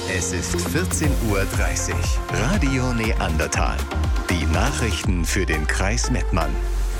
Es ist 14:30 Uhr. Radio Neandertal. Die Nachrichten für den Kreis Mettmann.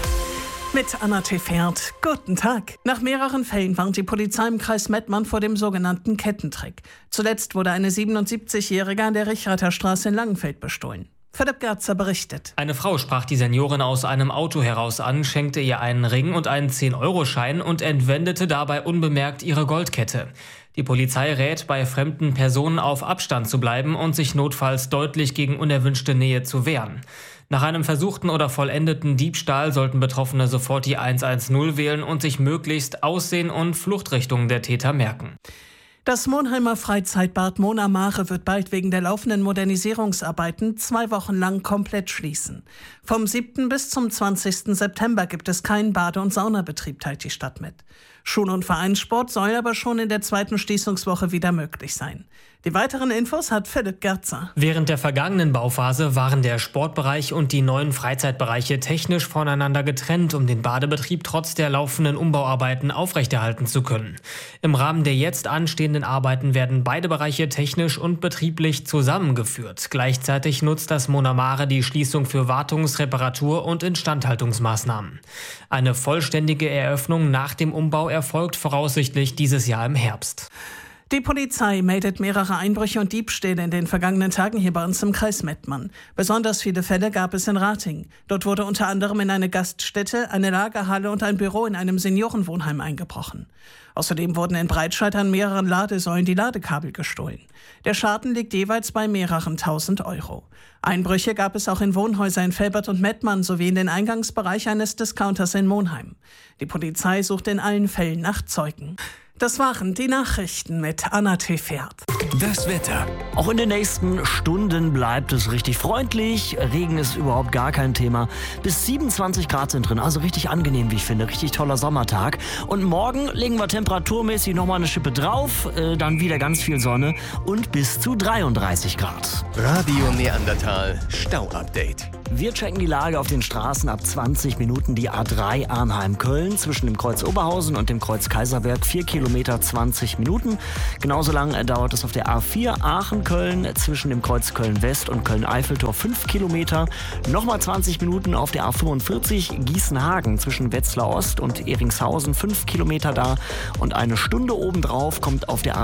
Mit Anna Tefert. Guten Tag. Nach mehreren Fällen warnt die Polizei im Kreis Mettmann vor dem sogenannten Kettentrick. Zuletzt wurde eine 77-Jährige an der Richreiterstraße in Langenfeld bestohlen. Philipp Gerzer berichtet. Eine Frau sprach die Seniorin aus einem Auto heraus an, schenkte ihr einen Ring und einen 10-Euro-Schein und entwendete dabei unbemerkt ihre Goldkette. Die Polizei rät, bei fremden Personen auf Abstand zu bleiben und sich notfalls deutlich gegen unerwünschte Nähe zu wehren. Nach einem versuchten oder vollendeten Diebstahl sollten Betroffene sofort die 110 wählen und sich möglichst Aussehen und Fluchtrichtungen der Täter merken. Das Monheimer Freizeitbad Mona Mare wird bald wegen der laufenden Modernisierungsarbeiten 2 Wochen lang komplett schließen. Vom 7. bis zum 20. September gibt es keinen Bade- und Saunabetrieb, teilt die Stadt mit. Schul- und Vereinssport soll aber schon in der 2. Schließungswoche wieder möglich sein. Die weiteren Infos hat Philipp Gerzer. Während der vergangenen Bauphase waren der Sportbereich und die neuen Freizeitbereiche technisch voneinander getrennt, um den Badebetrieb trotz der laufenden Umbauarbeiten aufrechterhalten zu können. Im Rahmen der jetzt anstehenden Arbeiten werden beide Bereiche technisch und betrieblich zusammengeführt. Gleichzeitig nutzt das Mona Mare die Schließung für Wartungs-, Reparatur- und Instandhaltungsmaßnahmen. Eine vollständige Eröffnung nach dem Umbau erfolgt voraussichtlich dieses Jahr im Herbst. Die Polizei meldet mehrere Einbrüche und Diebstähle in den vergangenen Tagen hier bei uns im Kreis Mettmann. Besonders viele Fälle gab es in Rating. Dort wurde unter anderem in eine Gaststätte, eine Lagerhalle und ein Büro in einem Seniorenwohnheim eingebrochen. Außerdem wurden in Breitscheid an mehreren Ladesäulen die Ladekabel gestohlen. Der Schaden liegt jeweils bei mehreren tausend Euro. Einbrüche gab es auch in Wohnhäuser in Velbert und Mettmann sowie in den Eingangsbereich eines Discounters in Monheim. Die Polizei sucht in allen Fällen nach Zeugen. Das waren die Nachrichten mit Anna Tefert. Das Wetter. Auch in den nächsten Stunden bleibt es richtig freundlich. Regen ist überhaupt gar kein Thema. Bis 27 Grad sind drin, also richtig angenehm, wie ich finde. Richtig toller Sommertag. Und morgen legen wir temperaturmäßig nochmal eine Schippe drauf. Dann wieder ganz viel Sonne und bis zu 33 Grad. Radio Neandertal Stau-Update. Wir checken die Lage auf den Straßen ab 20 Minuten. Die A3 Arnheim-Köln zwischen dem Kreuz Oberhausen und dem Kreuz Kaiserberg 4 Kilometer 20 Minuten. Genauso lang dauert es auf der A4 Aachen-Köln zwischen dem Kreuz Köln-West und Köln-Eiffeltor 5 Kilometer. Nochmal 20 Minuten auf der A45 Gießen-Hagen zwischen Wetzlar Ost und Eringshausen 5 Kilometer da. Und eine Stunde obendrauf kommt auf der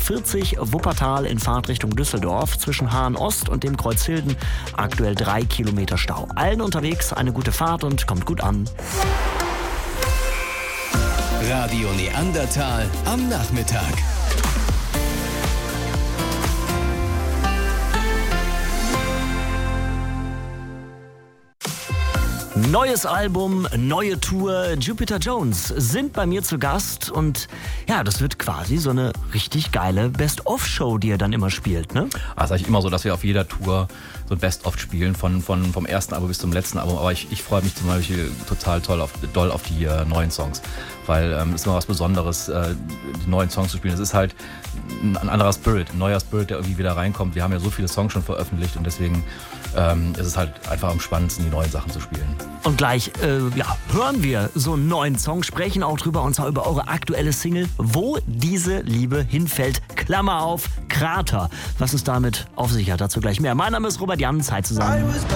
A46 Wuppertal in Fahrtrichtung Düsseldorf zwischen Hahn Ost und dem Kreuz Hilden aktuell 3 Kilometer Stau. Allen unterwegs eine gute Fahrt und kommt gut an. Radio Neandertal am Nachmittag. Neues Album, neue Tour. Jupiter Jones sind bei mir zu Gast und ja, das wird quasi so eine richtig geile Best-of-Show, die er dann immer spielt, ne? Das ist eigentlich immer so, dass wir auf jeder Tour so ein Best-of spielen, vom ersten Album bis zum letzten Album. Aber ich freue mich zum Beispiel total doll auf die neuen Songs, weil es ist immer was Besonderes, die neuen Songs zu spielen. Es ist halt ein anderer Spirit, ein neuer Spirit, der irgendwie wieder reinkommt. Wir haben ja so viele Songs schon veröffentlicht und deswegen ist es halt einfach am spannendsten, die neuen Sachen zu spielen. Und gleich hören wir so einen neuen Song, sprechen auch drüber und zwar über eure aktuelle Single, Wo diese Liebe hinfällt, Klammer auf, Krater. Was es damit auf sich hat, dazu gleich mehr. Mein Name ist Robert Jan, Zeit zusammen.